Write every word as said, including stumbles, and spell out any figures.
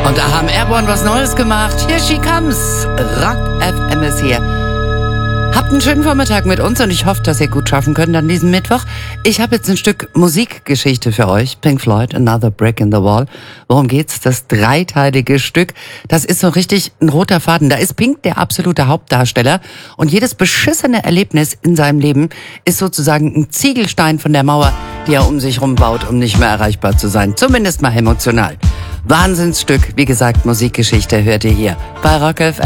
Und da haben Airborne was Neues gemacht. Here she comes. Rock F M ist hier. Habt einen schönen Vormittag mit uns und ich hoffe, dass ihr gut schaffen könnt an diesem Mittwoch. Ich habe jetzt ein Stück Musikgeschichte für euch. Pink Floyd, Another Brick in the Wall. Worum geht's? Das dreiteilige Stück. Das ist so richtig ein roter Faden. Da ist Pink der absolute Hauptdarsteller und jedes beschissene Erlebnis in seinem Leben ist sozusagen ein Ziegelstein von der Mauer, die er um sich rum baut, um nicht mehr erreichbar zu sein. Zumindest mal emotional. Wahnsinnsstück. Wie gesagt, Musikgeschichte hört ihr hier bei Rock F M.